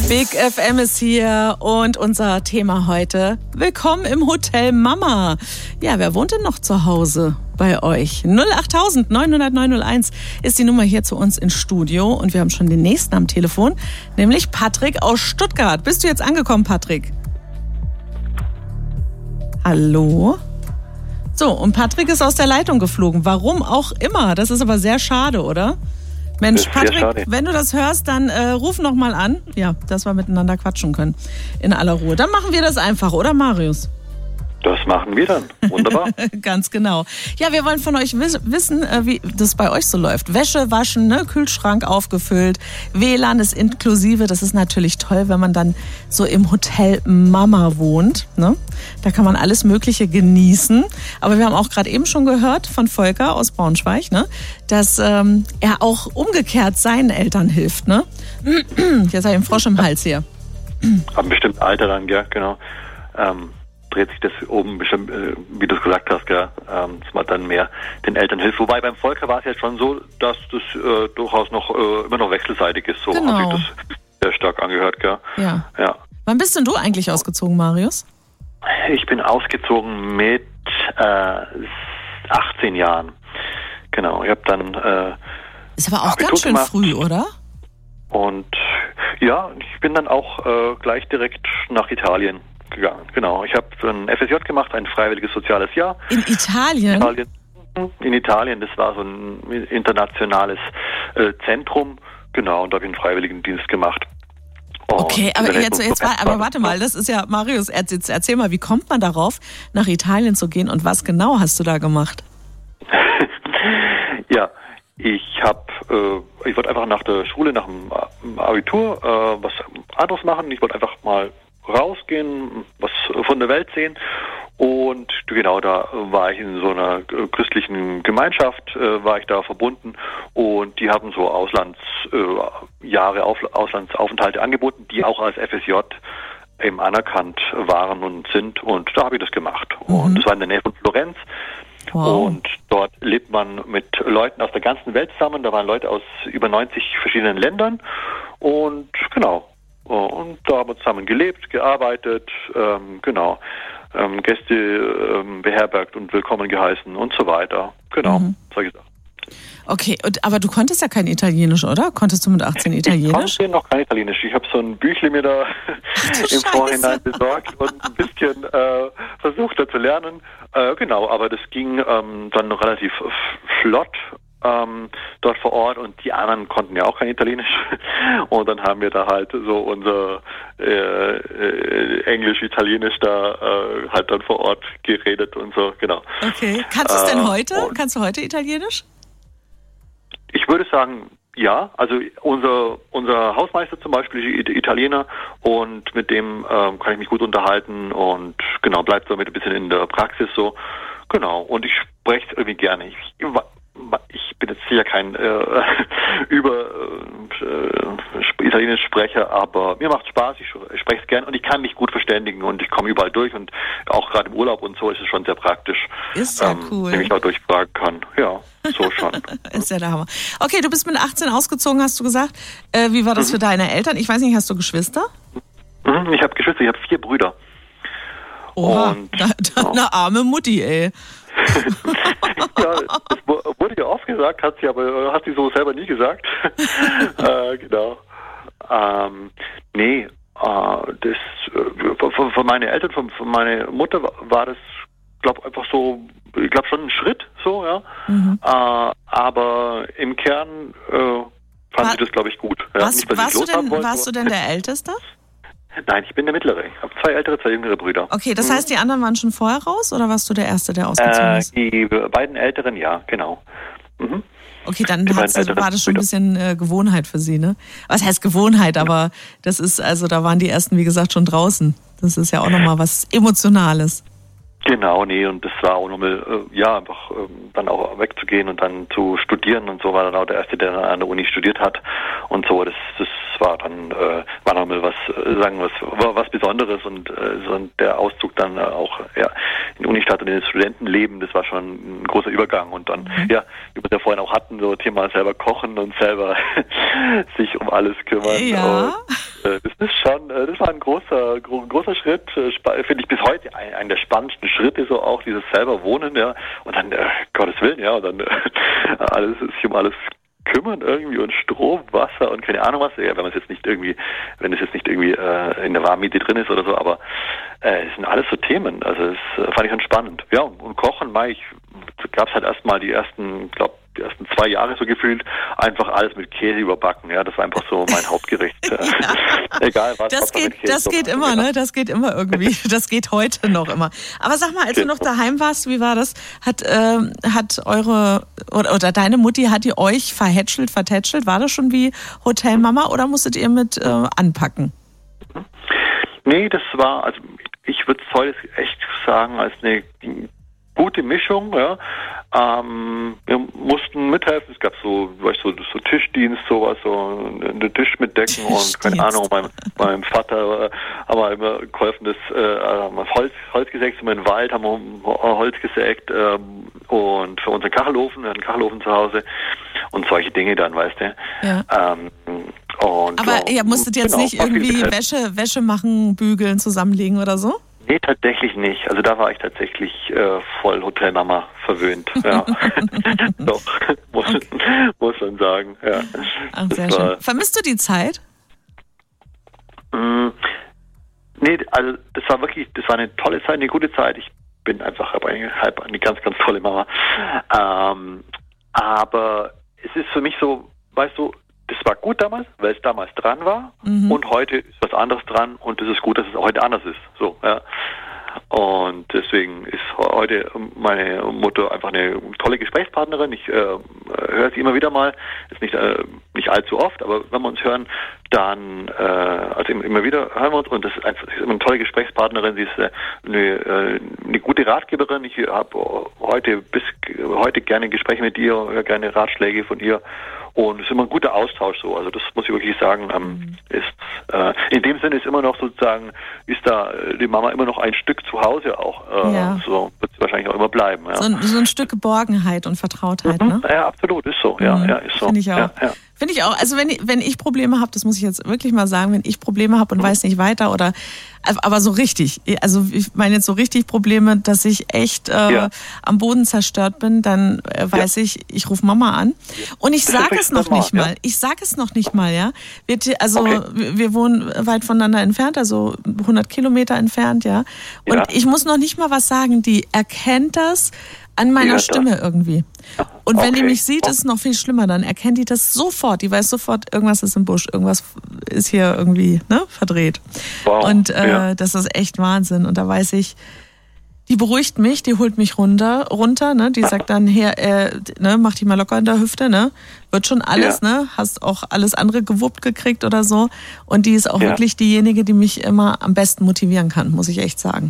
Big FM ist hier und unser Thema heute: Willkommen im Hotel Mama. Ja, wer wohnt denn noch zu Hause bei euch? 08000 900 901 ist die Nummer hier zu uns ins Studio und wir haben schon den nächsten am Telefon, nämlich Patrick aus Stuttgart. Bist du jetzt angekommen, Patrick? Hallo? So, und Patrick ist aus der Leitung geflogen. Warum auch immer. Das ist aber sehr schade, oder? Mensch, Patrick, wenn du das hörst, dann ruf noch mal an. Ja, dass wir miteinander quatschen können. In aller Ruhe. Dann machen wir das einfach, oder Marius? Das machen wir dann. Wunderbar. Ganz genau. Ja, wir wollen von euch wissen, wie das bei euch so läuft. Wäsche waschen, ne? Kühlschrank aufgefüllt, WLAN ist inklusive. Das ist natürlich toll, wenn man dann so im Hotel Mama wohnt. Ne? Da kann man alles Mögliche genießen. Aber wir haben auch gerade eben schon gehört von Volker aus Braunschweig, ne? Dass er auch umgekehrt seinen Eltern hilft. Ne? Jetzt habe ich einen Frosch im Hals hier. Ab einem bestimmten Alter dann, ja, genau. Dreht sich das oben bestimmt, wie du es gesagt hast, gell, dass man dann mehr den Eltern hilft. Wobei beim Volker war es jetzt schon so, dass das durchaus noch immer noch wechselseitig ist. So genau. Hat sich das sehr stark angehört, gell. Ja. Wann bist denn du eigentlich ausgezogen, Marius? Ich bin ausgezogen mit 18 Jahren. Genau, ich habe dann ist aber auch Abitur ganz schön gemacht. früh, oder? Und ja, ich bin dann auch gleich direkt nach Italien gegangen. Genau, ich habe ein FSJ gemacht, ein freiwilliges soziales Jahr. In Italien? In Italien, das war so ein internationales Zentrum. Genau, und da habe ich einen Freiwilligendienst gemacht. Okay, aber warte mal, das ist ja, Marius, erzähl mal, wie kommt man darauf, nach Italien zu gehen und was genau hast du da gemacht? Ja, ich wollte einfach nach der Schule, nach dem Abitur was anderes machen. Ich wollte einfach mal rausgehen, was von der Welt sehen. Und genau, da war ich in so einer christlichen Gemeinschaft, war ich da verbunden, und die haben so Auslandsaufenthalte angeboten, die auch als FSJ eben anerkannt waren und sind, und da habe ich das gemacht. Und das war in der Nähe von Florenz. Wow. Und dort lebt man mit Leuten aus der ganzen Welt zusammen. Da waren Leute aus über 90 verschiedenen Ländern, und genau. Und da haben wir zusammen gelebt, gearbeitet, Gäste beherbergt und willkommen geheißen und so weiter. Genau, solche Sachen. Okay, aber du konntest ja kein Italienisch, oder? Konntest du mit 18 Italienisch? Ich konnte noch kein Italienisch. Ich habe so ein Büchle mir da im Vorhinein besorgt und ein bisschen versucht da zu lernen. Genau, aber das ging dann relativ flott. Dort vor Ort, und die anderen konnten ja auch kein Italienisch, und dann haben wir da halt so unser Englisch-Italienisch da halt dann vor Ort geredet und so, genau. Okay, kannst du es denn heute? Kannst du heute Italienisch? Ich würde sagen, ja, also unser Hausmeister zum Beispiel ist Italiener, und mit dem kann ich mich gut unterhalten, und genau, bleibt damit ein bisschen in der Praxis so, genau, und ich spreche es irgendwie gerne. Ich bin jetzt sicher kein Italienisch-Sprecher, aber mir macht Spaß, ich spreche es gern, und ich kann mich gut verständigen, und ich komme überall durch, und auch gerade im Urlaub und so ist es schon sehr praktisch. Ist ja cool. Wenn ich auch durchfragen kann. Ja, so schon. Ist ja der Hammer. Okay, du bist mit 18 ausgezogen, hast du gesagt. Wie war das für deine Eltern? Ich weiß nicht, hast du Geschwister? Ich habe Geschwister, ich habe 4 Brüder. Oha, eine arme Mutti, ey. Ja, das wurde ja oft gesagt, hat sie so selber nie gesagt. Genau. Das von meinen Eltern, von meiner Mutter war das, glaube einfach so, ich glaube schon ein Schritt, so, ja. Aber im Kern fand sie das, glaube ich, gut. Ja. Warst du denn der Älteste? Nein, ich bin der Mittlere. Ich habe 2 ältere, 2 jüngere Brüder. Okay, das heißt, die anderen waren schon vorher raus, oder warst du der Erste, der ausgezogen ist? Die beiden Älteren, ja, genau. Okay, dann war das schon ein bisschen Gewohnheit für sie, ne? Was heißt Gewohnheit, aber das ist, also da waren die Ersten, wie gesagt, schon draußen. Das ist ja auch nochmal was Emotionales. Genau, und das war auch nochmal, einfach dann auch wegzugehen und dann zu studieren und so, war dann auch der Erste, der an der Uni studiert hat und so, das war dann, war nochmal was Besonderes, und so der Auszug dann auch, in die Unistadt und in das Studentenleben, das war schon ein großer Übergang, und dann, wie wir es ja vorhin auch hatten, so Thema selber kochen und selber sich um alles kümmern. Ja. Und, das ist schon, das war ein großer Schritt, finde ich bis heute einer der spannendsten Schritte, so auch dieses selber Wohnen, ja, und dann, Gottes Willen, ja, und dann sich um alles kümmern irgendwie und Strom, Wasser und keine Ahnung was, ja, wenn es jetzt nicht irgendwie in der Warmmiete drin ist oder so, aber es sind alles so Themen, also das fand ich schon spannend. Ja, und Kochen, gab es halt erstmal die ersten 2 Jahre so gefühlt, einfach alles mit Käse überbacken, ja, das war einfach so mein Hauptgericht. Egal was. Das geht immer, ne? Das geht immer irgendwie. Das geht heute noch immer. Aber sag mal, als du noch daheim warst, wie war das? Hat eure oder deine Mutti, hat die euch vertätschelt? War das schon wie Hotelmama oder musstet ihr mit anpacken? Nee, das war, also ich würde es heute echt sagen, als eine gute Mischung, ja. Wir mussten mithelfen. Es gab so Tischdienst, sowas, so einen Tisch mitdecken und keine Ahnung, meinem Vater haben wir immer geholfen, Holz gesägt, sind wir im Wald, haben Holz gesägt und für unseren Kachelofen, wir hatten einen Kachelofen zu Hause und solche Dinge dann, weißt du. Ja. Aber ihr musstet jetzt nicht irgendwie Wäsche machen, bügeln, zusammenlegen oder so? Nee, tatsächlich nicht. Also da war ich tatsächlich voll Hotelmama verwöhnt. Ja. Doch, muss man sagen. Ja. Ach, sehr schön. Vermisst du die Zeit? Nee, also das war eine tolle Zeit, eine gute Zeit. Ich bin einfach eine ganz, ganz tolle Mama. Aber es ist für mich so, weißt du, das war gut damals, weil es damals dran war und heute ist was anderes dran und es ist gut, dass es heute anders ist. So, ja. Und deswegen ist heute meine Mutter einfach eine tolle Gesprächspartnerin. Ich höre sie immer wieder mal, ist nicht allzu oft, aber wenn wir uns hören, dann also immer wieder hören wir uns und das ist immer eine tolle Gesprächspartnerin. Sie ist eine gute Ratgeberin. Ich habe heute gerne Gespräche mit ihr, höre gerne Ratschläge von ihr. Und es ist immer ein guter Austausch so. Also das muss ich wirklich sagen, in dem Sinne ist immer noch sozusagen, ist da die Mama immer noch ein Stück zu Hause auch. So wird sie wahrscheinlich auch immer bleiben. Ja. So ein Stück Geborgenheit und Vertrautheit, ne? Ja, absolut, ist so. Ja, ist so. Finde ich auch. Ja. Finde ich auch. Also wenn ich Probleme habe, das muss ich jetzt wirklich mal sagen, wenn ich Probleme habe und weiß nicht weiter oder aber so richtig, also ich meine jetzt so richtig Probleme, dass ich echt am Boden zerstört bin, dann weiß ich rufe Mama an und ich sage es noch nicht mal. Ich sage es noch nicht mal, ja. Wir wohnen weit voneinander entfernt, also 100 Kilometer entfernt, ja. Und ich muss noch nicht mal was sagen. Die erkennt das an meiner Stimme irgendwie. Und wenn die mich sieht, ist es noch viel schlimmer. Dann erkennt die das sofort. Die weiß sofort, irgendwas ist im Busch, irgendwas ist hier irgendwie verdreht. Wow. Und das ist echt Wahnsinn. Und da weiß ich, die beruhigt mich, die holt mich runter, ne? Die sagt dann, mach dich mal locker in der Hüfte, ne? Wird schon alles, ne? Hast auch alles andere gewuppt gekriegt oder so. Und die ist auch wirklich diejenige, die mich immer am besten motivieren kann, muss ich echt sagen.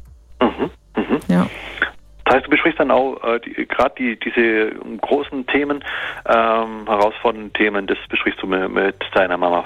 Ja. Das heißt, du besprichst dann auch gerade diese großen Themen, herausfordernden Themen, das besprichst du mit deiner Mama.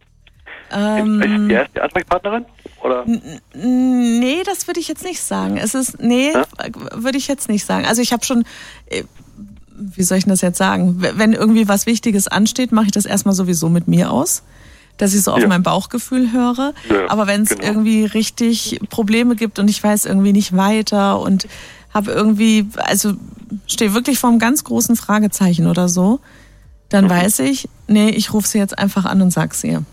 Die erste Ansprechpartnerin? Oder? Nee, das würde ich jetzt nicht sagen. Würde ich jetzt nicht sagen. Also ich habe schon, wie soll ich das jetzt sagen? Wenn irgendwie was Wichtiges ansteht, mache ich das erstmal sowieso mit mir aus, dass ich so auf mein Bauchgefühl höre. Ja, aber wenn es irgendwie richtig Probleme gibt und ich weiß irgendwie nicht weiter und habe irgendwie, also stehe wirklich vor einem ganz großen Fragezeichen oder so, dann weiß ich, ich rufe sie jetzt einfach an und sag's ihr.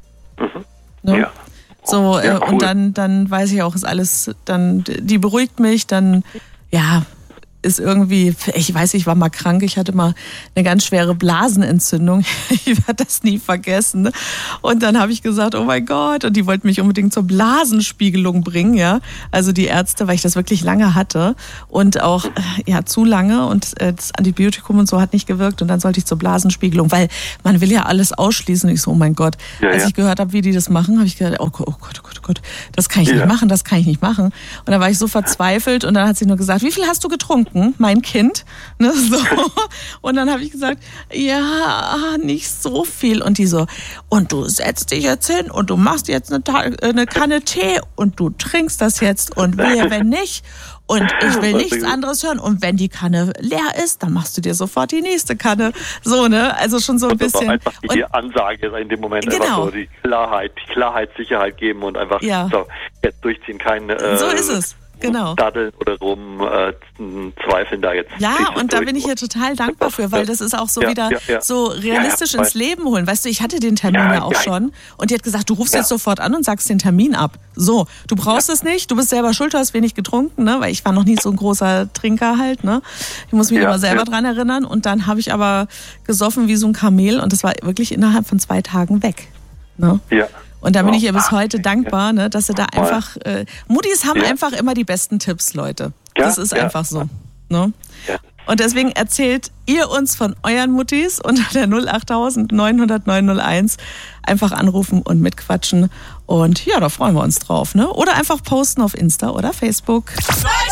Ne? Ja. So, cool. Und dann weiß ich auch, ist alles, dann, die beruhigt mich, dann, ist irgendwie, ich weiß, ich war mal krank, ich hatte mal eine ganz schwere Blasenentzündung, ich werde das nie vergessen. Und dann habe ich gesagt, oh mein Gott, und die wollten mich unbedingt zur Blasenspiegelung bringen, ja, also die Ärzte, weil ich das wirklich lange hatte und auch, zu lange und das Antibiotikum und so hat nicht gewirkt und dann sollte ich zur Blasenspiegelung, weil man will ja alles ausschließen und ich so, oh mein Gott, als ich gehört habe, wie die das machen, habe ich gedacht, oh Gott, das kann ich nicht machen, Und dann war ich so verzweifelt und dann hat sie nur gesagt, wie viel hast du getrunken? trinken, mein Kind. Ne, so. Und dann habe ich gesagt, ja, nicht so viel. Und die so, und du setzt dich jetzt hin und du machst jetzt eine Kanne Tee und du trinkst das jetzt und wehe, wenn nicht. Und ich will nichts anderes hören. Und wenn die Kanne leer ist, dann machst du dir sofort die nächste Kanne. So, ne? Also schon so ein bisschen. Einfach die Ansage in dem Moment, genau. Einfach so die Klarheit, Sicherheit geben und einfach so, jetzt durchziehen, so ist es. Genau. Daddeln oder zweifeln da jetzt. Ja, und da bin ich hier total dankbar für, weil das ist auch so wieder so realistisch ins Leben holen. Weißt du, ich hatte den Termin ja auch schon und die hat gesagt, du rufst jetzt sofort an und sagst den Termin ab. So, du brauchst es nicht, du bist selber schuld, du hast wenig getrunken, ne? Weil ich war noch nie so ein großer Trinker halt, ne? Ich muss mich immer selber dran erinnern und dann habe ich aber gesoffen wie so ein Kamel und das war wirklich innerhalb von 2 Tagen weg. Ne? Ja. Und da bin ich ihr bis heute dankbar, ne, dass sie da einfach, Muttis haben einfach immer die besten Tipps, Leute. Das ist einfach so. Ne? Ja. Und deswegen erzählt ihr uns von euren Muttis unter der 08000 900 901. Einfach anrufen und mitquatschen. Und ja, da freuen wir uns drauf. Ne? Oder einfach posten auf Insta oder Facebook.